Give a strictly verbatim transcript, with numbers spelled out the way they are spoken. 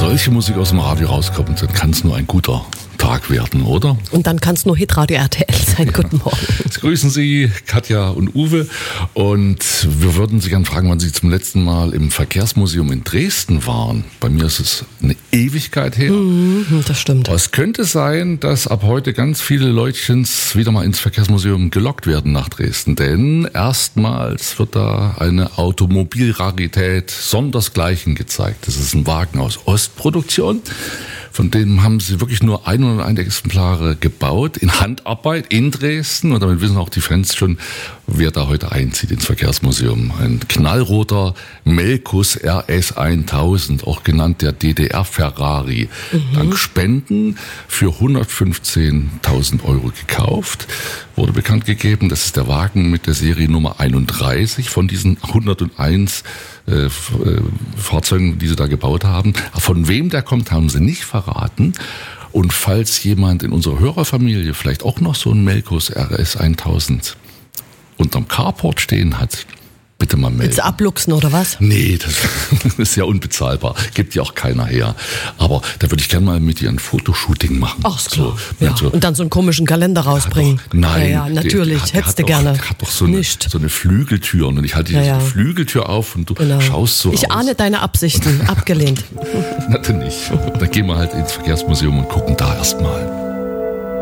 solche Musik aus dem Radio rauskommt, dann kann es nur ein guter Tag werden, oder? Und dann kann es nur Hitradio R T L sein. Ja. Guten Morgen. Jetzt grüßen Sie Katja und Uwe und wir würden Sie gerne fragen, wann Sie zum letzten Mal im Verkehrsmuseum in Dresden waren. Bei mir ist es eine Ewigkeit her. Mhm, das stimmt. Aber es könnte sein, dass ab heute ganz viele Leutchens wieder mal ins Verkehrsmuseum gelockt werden nach Dresden, denn erstmals wird da eine Automobilrarität sondersgleichen gezeigt. Das ist ein Wagen aus Ostproduktion. Von dem haben sie wirklich nur hunderteins Exemplare gebaut, in Handarbeit in Dresden. Und damit wissen auch die Fans schon, wer da heute einzieht ins Verkehrsmuseum. Ein knallroter Melkus R S tausend, auch genannt der D D R-Ferrari. Mhm. Dank Spenden für hundertfünfzehntausend Euro gekauft. Wurde bekannt gegeben, das ist der Wagen mit der Seriennummer einunddreißig von diesen hunderteins äh, äh, Fahrzeugen, die sie da gebaut haben. Von wem der kommt, haben sie nicht verraten. Und falls jemand in unserer Hörerfamilie vielleicht auch noch so einen Melkus R S tausend unterm Carport stehen hat, bitte mal melden. Jetzt abluchsen oder was? Nee, das ist ja unbezahlbar. Gibt ja auch keiner her. Aber da würde ich gerne mal mit dir ein Fotoshooting machen. Ach so, so, ja. so. Und dann so einen komischen Kalender rausbringen. Doch, nein. Ja, ja, natürlich. Der, der hättest du doch, gerne. Der hat doch so eine, Nicht. so eine Flügeltür. Und ich halte ja, diese ja. Flügeltür auf und du genau. schaust so Ich aus. ahne deine Absichten. Abgelehnt. Na, dann nicht. Dann gehen wir halt ins Verkehrsmuseum und gucken da erstmal.